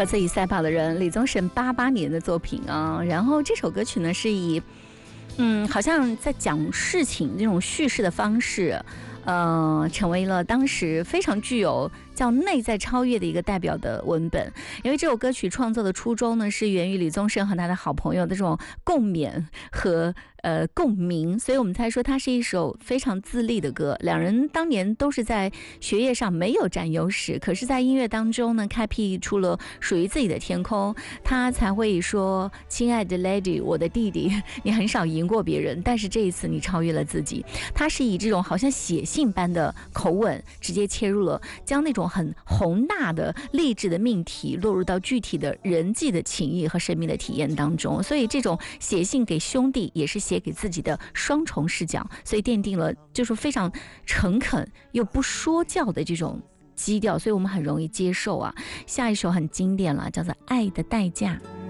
盒子里赛跑的人，李宗盛88年的作品啊。然后这首歌曲呢是以，好像在讲事情这种叙事的方式，成为了当时非常具有叫内在超越的一个代表的文本。因为这首歌曲创作的初衷呢，是源于李宗盛和他的好朋友的这种共勉和共鸣，所以我们才说它是一首非常自立的歌。两人当年都是在学业上没有占优势，可是在音乐当中呢，开辟出了属于自己的天空。他才会说，亲爱的 Lady， 我的弟弟，你很少赢过别人，但是这一次你超越了自己。他是以这种好像写信般的口吻直接切入了，将那种很宏大的励志的命题落入到具体的人际的情谊和生命的体验当中。所以这种写信给兄弟也是写给自己的双重视角，所以奠定了就是非常诚恳又不说教的这种基调，所以我们很容易接受啊。下一首很经典了，叫做《爱的代价》。